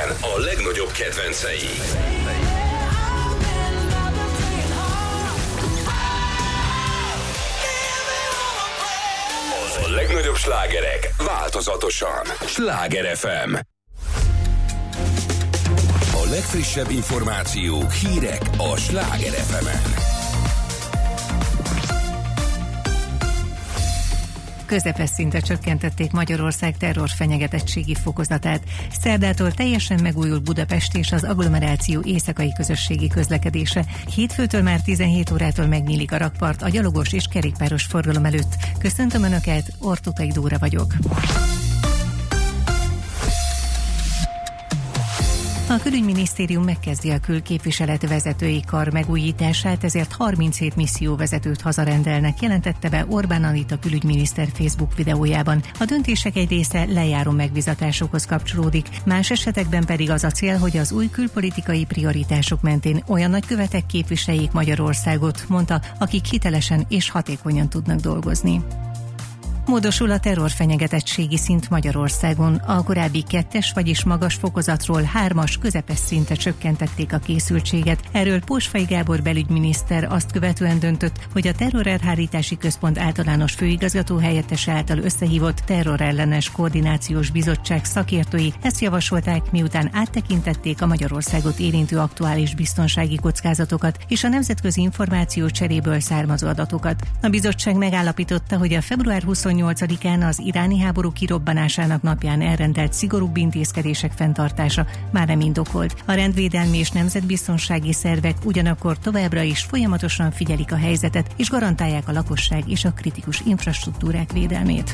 után a legnagyobb kedvencei. A legnagyobb slágerek változatosan. Sláger FM. A legfrissebb információk, hírek a Sláger FM-en. Közepes szintre csökkentették Magyarország terrorfenyegetettségi fokozatát. Szerdától teljesen megújul Budapest és az agglomeráció éjszakai közösségi közlekedése. Hétfőtől már 17 órától megnyílik a rakpart a gyalogos és kerékpáros forgalom előtt. Köszöntöm Önöket, Ortukai Dóra vagyok. A külügyminisztérium megkezdi a külképviselet vezetői kar megújítását, ezért 37 misszióvezetőt hazarendelnek, jelentette be Orbán Anita külügyminiszter Facebook videójában. A döntések egy része lejáró megbízatásokhoz kapcsolódik, más esetekben pedig az a cél, hogy az új külpolitikai prioritások mentén olyan nagykövetek képviseljék Magyarországot, mondta, akik hitelesen és hatékonyan tudnak dolgozni. Módosul a terrorfenyegetettségi szint Magyarországon. A korábbi 2-es, vagyis magas fokozatról 3-as közepes szintre csökkentették a készültséget. Erről Pósfai Gábor belügyminiszter azt követően döntött, hogy a Terrorelhárítási Központ általános főigazgató helyettese által összehívott terrorellenes koordinációs bizottság szakértői ezt javasolták, miután áttekintették a Magyarországot érintő aktuális biztonsági kockázatokat és a nemzetközi információ cseréből származó adatokat. A bizottság megállapította, hogy a február 28-án az iráni háború kirobbanásának napján elrendelt szigorúbb intézkedések fenntartása már nem indokolt. A rendvédelmi és nemzetbiztonsági szervek ugyanakkor továbbra is folyamatosan figyelik a helyzetet és garantálják a lakosság és a kritikus infrastruktúrák védelmét.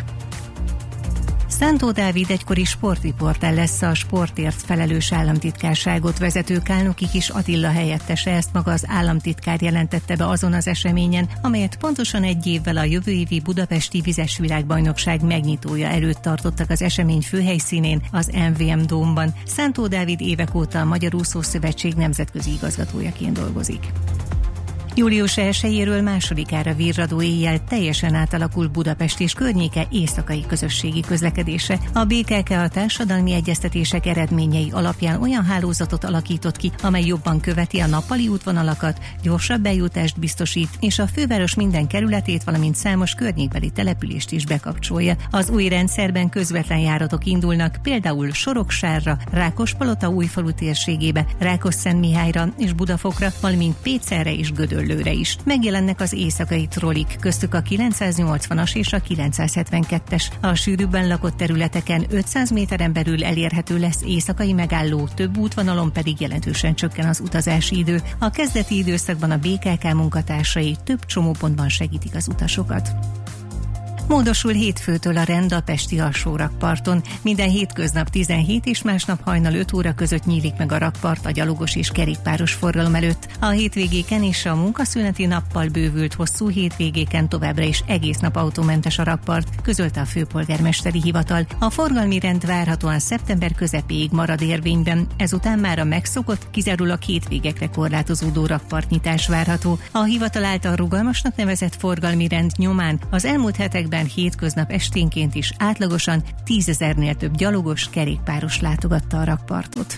Szántó Dávid egykori sportriporter lesz a sportért felelős államtitkárságot vezető Kálnoki Kis Attila helyettese, ezt maga az államtitkár jelentette be azon az eseményen, amelyet pontosan egy évvel a jövő évi budapesti vizes világbajnokság megnyitója előtt tartottak az esemény főhelyszínén, az MVM Dómban. Szántó Dávid évek óta a Magyar Úszó Szövetség nemzetközi igazgatójaként dolgozik. Július 1-éről másodikára virradó éjjel teljesen átalakul Budapest és környéke éjszakai közösségi közlekedése. A BKK a társadalmi egyeztetések eredményei alapján olyan hálózatot alakított ki, amely jobban követi a nappali útvonalakat, gyorsabb bejutást biztosít, és a főváros minden kerületét, valamint számos környékbeli települést is bekapcsolja. Az új rendszerben közvetlen járatok indulnak, például Soroksárra, Rákospalota Újfalu térségébe, Rákosszentmihályra és Budafokra, valamint Pécelre és Gödöllőre is. Megjelennek az éjszakai trollik, köztük a 980-as és a 972-es. A sűrűbben lakott területeken 500 méteren belül elérhető lesz éjszakai megálló, több útvonalon pedig jelentősen csökken az utazási idő. A kezdeti időszakban a BKK munkatársai több csomópontban segítik az utasokat. Módosul hétfőtől a rend a pesti alsórakparton. Minden hétköznap 17 és másnap hajnal 5 óra között nyílik meg a rakpart a gyalogos és kerékpáros forgalom előtt. A hétvégéken és a munkaszüneti nappal bővült hosszú hétvégéken továbbra is egész nap autómentes a rakpart, közölte a főpolgármesteri hivatal. A forgalmi rend várhatóan szeptember közepéig marad érvényben, ezután már a megszokott, kizárólag hétvégekre korlátozódó rakpartnyitás várható. A hivatal által rugalmasnak nevezett forgalmi rend nyomán az elmúlt hetekben hétköznap esténként is átlagosan 10 000-nél több gyalogos, kerékpáros látogatta a rakpartot.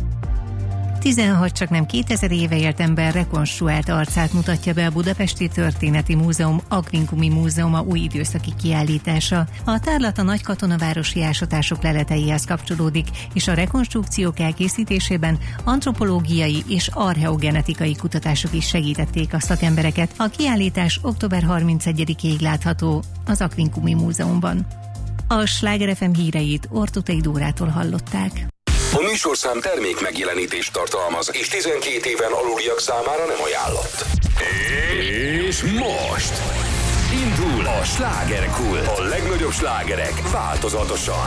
16 csaknem 2000 éve élt ember rekonstruált arcát mutatja be a Budapesti Történeti Múzeum Agrinkumi Múzeuma új időszaki kiállítása. A tárlat a nagy katonavárosi ásatások leleteihez kapcsolódik, és a rekonstrukciók elkészítésében antropológiai és archeogenetikai kutatások is segítették a szakembereket. A kiállítás október 31-ig látható az Agrinkumi Múzeumban. A Sláger FM híreit Ortukai Dórától hallották. A műsorszám termék megjelenítést tartalmaz, és 12 éven aluliak számára nem ajánlott. És most indul a Slágerkult. A legnagyobb slágerek változatosan.